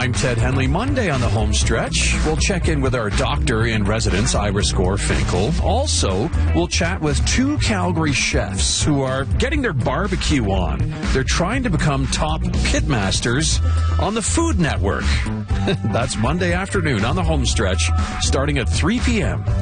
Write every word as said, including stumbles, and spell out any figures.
I'm Ted Henley. Monday on the home stretch, we'll check in with our doctor in residence, Iris Gore Finkel. Also, we'll chat with two Calgary chefs who are getting their barbecue on. They're trying to become top pitmasters on the Food Network. That's Monday afternoon on the home stretch, starting at three p.m.